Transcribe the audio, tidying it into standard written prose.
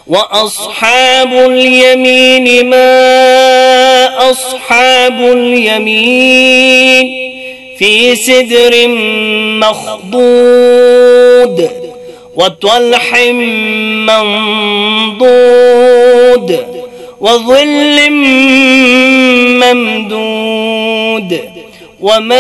وأصحاب اليمين ما أصحاب اليمين في سدر مخضود وطلح منضود وظل ممدود